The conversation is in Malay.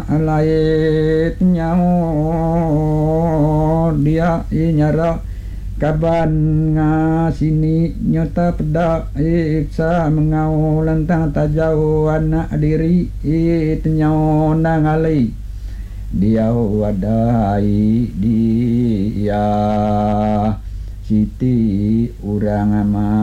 alait nyao dia nyara kaban ngasini nyota peda iksa mengau lantang tajau anak diri nyao nangalai dia wadai dia siti urang ama